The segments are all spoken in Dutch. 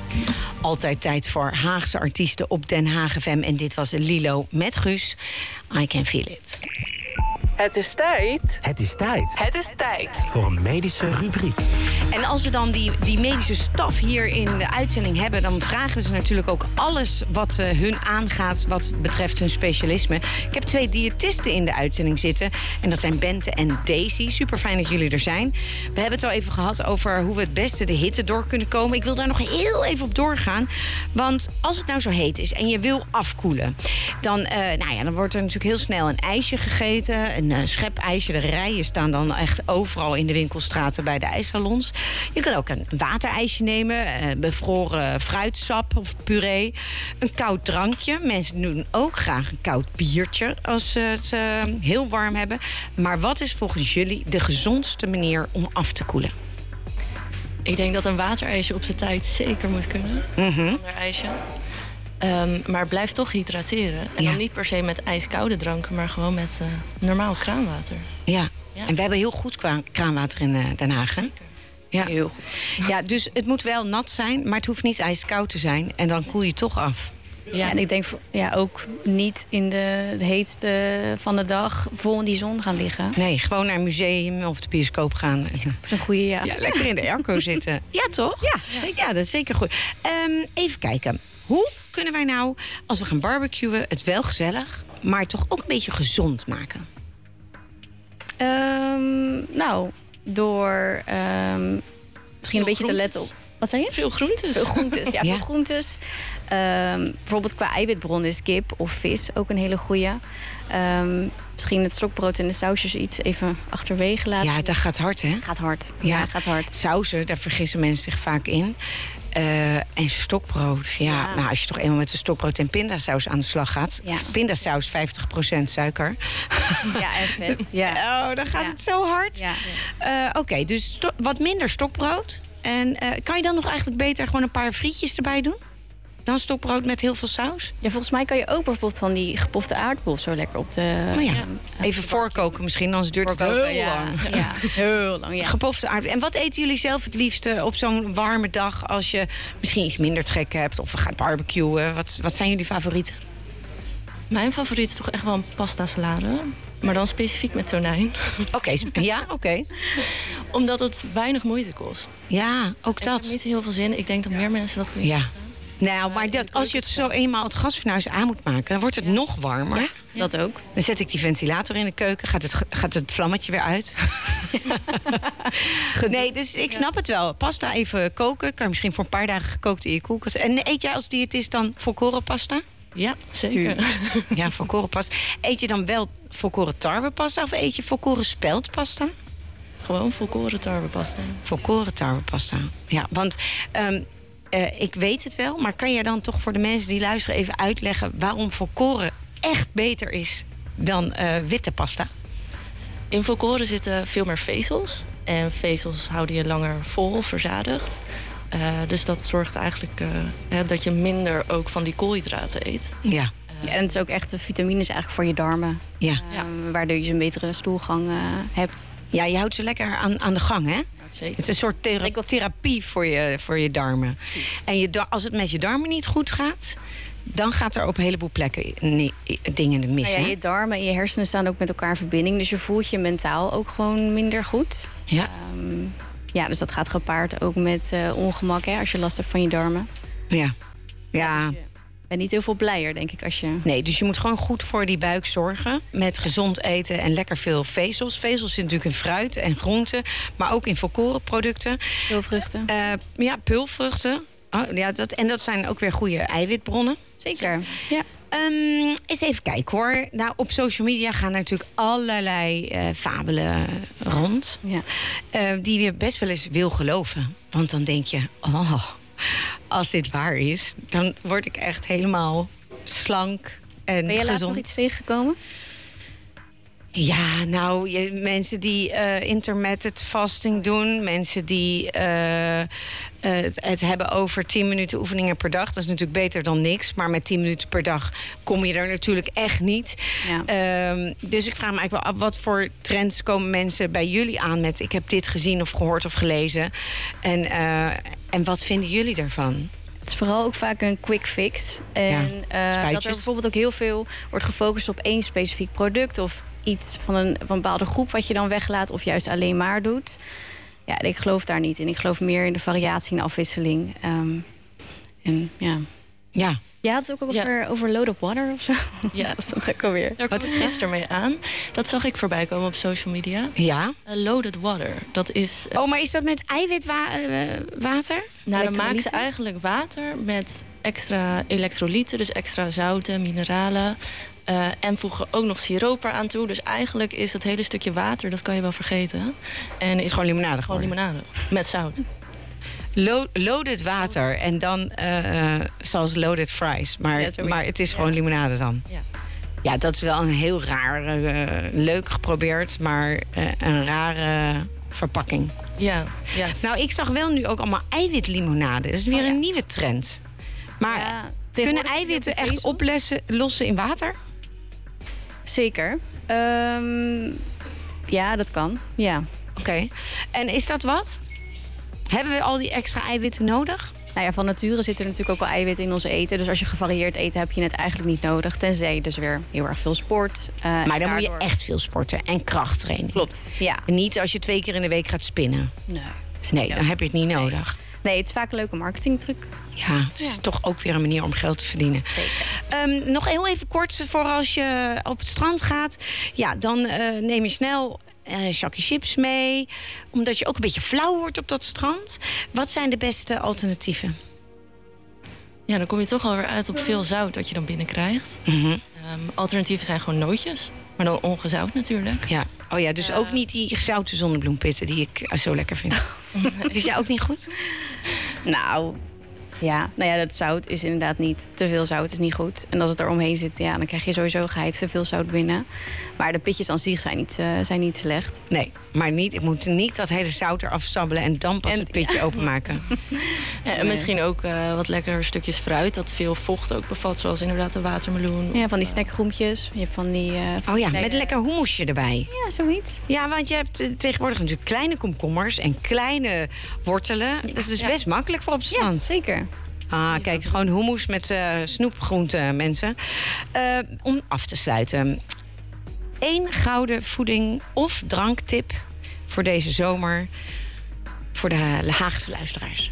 Altijd tijd voor Haagse artiesten op Den Haag FM. En dit was Lilo met Guus. I Can Feel It. Het is tijd. Het is tijd. Het is tijd. Voor een medische rubriek. En als we dan die medische staf hier in de uitzending hebben, dan vragen we ze natuurlijk ook alles wat hun aangaat wat betreft hun specialisme. Ik heb 2 diëtisten in de uitzending zitten. En dat zijn Bente en Daisy. Super fijn dat jullie er zijn. We hebben het al even gehad over hoe we het beste de hitte door kunnen komen. Ik wil daar nog heel even op doorgaan. Want als het nou zo heet is en je wil afkoelen, dan wordt er natuurlijk heel snel een ijsje gegeten. Een schepijsje. De rijen staan dan echt overal in de winkelstraten bij de ijssalons. Je kan ook een waterijsje nemen. Bevroren fruitsap of puree. Een koud drankje. Mensen doen ook graag een koud biertje als ze het heel warm hebben. Maar wat is volgens jullie de gezondste manier om af te koelen? Ik denk dat een waterijsje op zijn tijd zeker moet kunnen. Ander ijsje. Maar blijf toch hydrateren. En dan niet per se met ijskoude dranken, maar gewoon met normaal kraanwater. Ja. En we hebben heel goed kraanwater in Den Haag. Hè? Zeker. Ja. Heel goed. Ja, dus het moet wel nat zijn, maar het hoeft niet ijskoud te zijn. En dan koel je toch af. Ja, en ik denk ook niet in de heetste van de dag vol in die zon gaan liggen. Nee, gewoon naar een museum of de bioscoop gaan. Dat is een goeie, Ja, lekker in de airco zitten. Ja, toch? Ja, dat is zeker goed. Even kijken. Hoe kunnen wij nou, als we gaan barbecuen, het wel gezellig, maar toch ook een beetje gezond maken? Door misschien een beetje te letten op. Wat zei je? Veel groentes. Veel groentes, ja. Veel groentes. Bijvoorbeeld qua eiwitbron is kip of vis ook een hele goeie. Misschien het stokbrood en de sausjes iets even achterwege laten. Ja, dat gaat hard, hè? Gaat hard. Ja, gaat hard. Sauzen, daar vergissen mensen zich vaak in. En stokbrood, Nou, als je toch eenmaal met de stokbrood en pindasaus aan de slag gaat. Ja. Pindasaus, 50% suiker. Ja, en vet. Ja. Dan gaat het zo hard. Ja. Oké, dus wat minder stokbrood. En kan je dan nog eigenlijk beter gewoon een paar frietjes erbij doen? Dan stokbrood met heel veel saus? Ja, volgens mij kan je ook bijvoorbeeld van die gepofte aardappel zo lekker op de... Even voorkoken misschien, anders duurt het heel lang. Ja, heel lang, ja. Gepofte aardappel. En wat eten jullie zelf het liefste op zo'n warme dag als je misschien iets minder trek hebt of gaat barbecuen? Wat zijn jullie favorieten? Mijn favoriet is toch echt wel een pasta salade. Maar dan specifiek met tonijn. Oké. Omdat het weinig moeite kost. Ja, ook dat. Ik heb niet heel veel zin. Ik denk dat meer mensen dat kunnen krijgen. Nou, maar als je het zo eenmaal het gasfornuis aan moet maken, dan wordt het nog warmer. Ja, dat ook. Dan zet ik die ventilator in de keuken. Gaat het vlammetje weer uit? Nee, dus ik snap het wel. Pasta even koken. Kan je misschien voor een paar dagen gekookt in je koelkast. En eet jij als diëtist dan volkoren pasta? Ja, zeker. Ja, volkoren pasta. Eet je dan wel volkoren tarwepasta of eet je volkoren speldpasta? Gewoon volkoren tarwepasta. Volkoren tarwepasta. Ja, want ik weet het wel, maar kan jij dan toch voor de mensen die luisteren even uitleggen waarom volkoren echt beter is dan witte pasta? In volkoren zitten veel meer vezels. En vezels houden je langer vol, verzadigd. Dus dat zorgt eigenlijk dat je minder ook van die koolhydraten eet. Ja. En het is ook echt vitamines eigenlijk voor je darmen. Ja. Waardoor je dus een betere stoelgang hebt. Ja, je houdt ze lekker aan de gang, hè? Zeker. Het is een soort therapie voor je darmen. Precies. En als het met je darmen niet goed gaat, dan gaat er op een heleboel plekken dingen mis. Nou ja, je darmen en je hersenen staan ook met elkaar in verbinding. Dus je voelt je mentaal ook gewoon minder goed. Ja. Dus dat gaat gepaard ook met ongemak, hè, als je last hebt van je darmen. Ja. Ja. Dus je bent niet heel veel blijer, denk ik, als je... Nee, dus je moet gewoon goed voor die buik zorgen. Met gezond eten en lekker veel vezels. Vezels zitten natuurlijk in fruit en groenten. Maar ook in volkorenproducten. Pulvruchten. Pulvruchten. Dat zijn ook weer goede eiwitbronnen. Zeker, ja. Eens even kijken hoor. Nou, op social media gaan er natuurlijk allerlei fabelen rond. Ja. Die je best wel eens wil geloven. Want dan denk je, als dit waar is, dan word ik echt helemaal slank en gezond. Ben jij laatst nog iets tegengekomen? Ja, nou, mensen die intermittent fasting doen. Mensen die het hebben over 10 minuten oefeningen per dag. Dat is natuurlijk beter dan niks. Maar met 10 minuten per dag kom je er natuurlijk echt niet. Ja. Dus ik vraag me eigenlijk wel af, wat voor trends komen mensen bij jullie aan met... ik heb dit gezien of gehoord of gelezen. En wat vinden jullie daarvan? Het is vooral ook vaak een quick fix. En dat er bijvoorbeeld ook heel veel wordt gefocust op één specifiek product... of iets van een bepaalde groep wat je dan weglaat... of juist alleen maar doet. Ja, ik geloof daar niet in. Ik geloof meer in de variatie en afwisseling. Ja. Je had het ook over load-up water of zo. Ja, dat is dat ook alweer. Daar kwam ik gisteren mee aan. Dat zag ik voorbij komen op social media. Ja. Loaded water. Dat is... maar is dat met eiwitwater? Nou, dan maken ze eigenlijk water met extra elektrolyten. Dus extra zouten, mineralen. En voegen ook nog siroop eraan toe. Dus eigenlijk is het hele stukje water, dat kan je wel vergeten. En is gewoon limonade gewoon limonade. Met zout. Loaded water en dan zoals loaded fries. Maar het is gewoon limonade dan. Ja. Ja, dat is wel een heel raar, leuk geprobeerd, maar een rare verpakking. Ja. Nou, ik zag wel nu ook allemaal eiwitlimonade. Dat is weer een nieuwe trend. Maar kunnen eiwitten echt oplossen in water? Zeker. Ja, dat kan. Ja. Oké. En is dat wat? Hebben we al die extra eiwitten nodig? Nou ja, van nature zit er natuurlijk ook al eiwitten in ons eten. Dus als je gevarieerd eet, heb je het eigenlijk niet nodig. Tenzij je dus weer heel erg veel sport. Maar dan moet je echt veel sporten en krachttraining. Klopt, ja. En niet als je 2 keer in de week gaat spinnen. Nee, dan heb je het niet nodig. Nee, het is vaak een leuke marketingtruc. Ja, het is toch ook weer een manier om geld te verdienen. Zeker. Nog heel even kort voor als je op het strand gaat. Ja, dan neem je snel een zakje chips mee. Omdat je ook een beetje flauw wordt op dat strand. Wat zijn de beste alternatieven? Ja, dan kom je toch alweer uit op veel zout dat je dan binnenkrijgt. Mm-hmm. Alternatieven zijn gewoon nootjes. Maar dan ongezout natuurlijk. Ja. Oh ja, dus ook niet die zoute zonnebloempitten die ik zo lekker vind. Is jij ook niet goed? Nou ja, dat zout is inderdaad niet... Te veel zout is niet goed. En als het er omheen zit, dan krijg je sowieso geheid te veel zout binnen. Maar de pitjes aan zich zijn niet slecht. Nee, maar ik moet niet dat hele zout eraf sabbelen... en dan pas het pitje openmaken. En misschien ook wat lekker stukjes fruit... dat veel vocht ook bevat, zoals inderdaad de watermeloen. Ja, van die snackgroentjes. Je hebt van die... met lekker hummusje erbij. Ja, zoiets. Ja, want je hebt tegenwoordig natuurlijk kleine komkommers... en kleine wortelen. Dat is best makkelijk voor op het strand. Ja, zeker. Kijk, gewoon hummus met snoepgroenten, mensen. Om af te sluiten. 1 gouden voeding- of dranktip voor deze zomer... voor de Haagse luisteraars.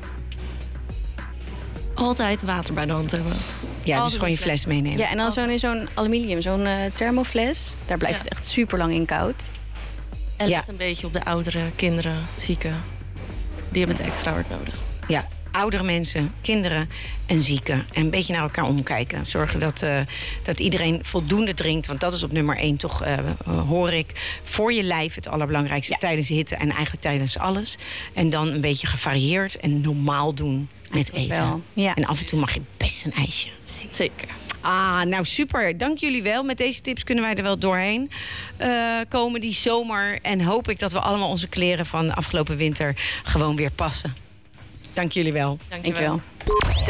Altijd water bij de hand hebben. Ja, dus gewoon je fles meenemen. Ja, en dan zo'n aluminium, zo'n thermofles. Daar blijft het echt super lang in koud. En let een beetje op de oudere kinderen, zieken. Die hebben het extra hard nodig. Ja, oudere mensen, kinderen en zieken. En een beetje naar elkaar omkijken. Zorgen dat iedereen voldoende drinkt. Want dat is op nummer 1 toch, hoor ik... voor je lijf het allerbelangrijkste. Tijdens de hitte en eigenlijk tijdens alles. En dan een beetje gevarieerd en normaal doen met eten. Ja. En af en toe mag je best een ijsje. Zeker. Nou super. Dank jullie wel. Met deze tips kunnen wij er wel doorheen komen die zomer. En hoop ik dat we allemaal onze kleren van de afgelopen winter gewoon weer passen. Dank jullie wel. Dank je wel.